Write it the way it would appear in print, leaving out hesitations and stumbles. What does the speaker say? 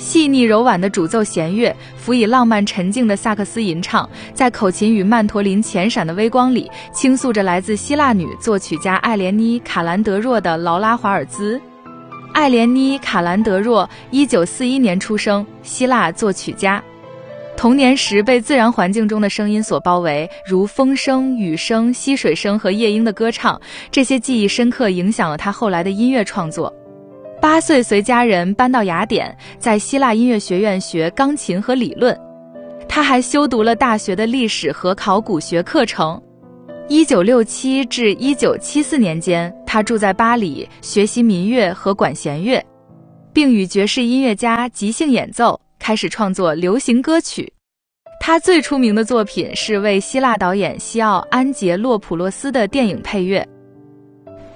细腻柔婉的主奏弦乐，辅以浪漫沉静的萨克斯吟唱，在口琴与曼陀林浅闪的微光里，倾诉着来自希腊女作曲家艾莲妮·卡兰德若的劳拉·华尔兹。艾莲妮·卡兰德若1941年出生，希腊作曲家。童年时被自然环境中的声音所包围，如风声、雨声、溪水声和夜莺的歌唱，这些记忆深刻影响了他后来的音乐创作。8岁随家人搬到雅典，在希腊音乐学院学钢琴和理论。他还修读了大学的历史和考古学课程。1967至1974年间，他住在巴黎，学习民乐和管弦乐，并与爵士音乐家即兴演奏，开始创作流行歌曲。他最出名的作品是为希腊导演西奥·安杰洛普洛斯的电影配乐。